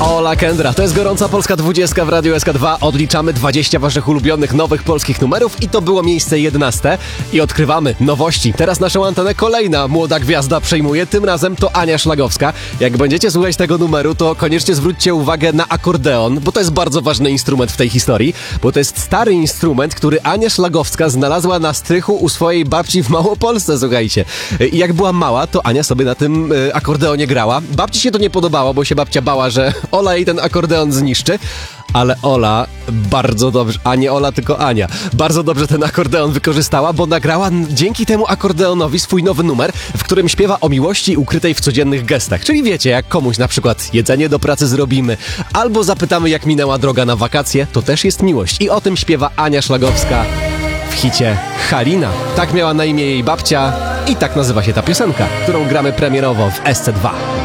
Ola Kendra, to jest gorąca polska 20 w Radiu SK2. Odliczamy 20 waszych ulubionych nowych polskich numerów i to było miejsce 11. I odkrywamy nowości. Teraz naszą antenę kolejna młoda gwiazda przejmuje, tym razem to Ania Szlagowska. Jak będziecie słuchać tego numeru, to koniecznie zwróćcie uwagę na akordeon, bo to jest bardzo ważny instrument w tej historii, bo to jest stary instrument, który Ania Szlagowska znalazła na strychu u swojej babci w Małopolsce, słuchajcie. I jak była mała, to Ania sobie na tym akordeonie grała. Babci się to nie podobało, bo się babcia bała, że Ola jej ten akordeon zniszczy, ale Ola bardzo dobrze, a nie Ola, tylko Ania, bardzo dobrze ten akordeon wykorzystała, bo nagrała dzięki temu akordeonowi swój nowy numer, w którym śpiewa o miłości ukrytej w codziennych gestach. Czyli wiecie, jak komuś na przykład jedzenie do pracy zrobimy, albo zapytamy, jak minęła droga na wakacje, to też jest miłość. I o tym śpiewa Ania Szlagowska w hicie Halina. Tak miała na imię jej babcia i tak nazywa się ta piosenka, którą gramy premierowo w SC2.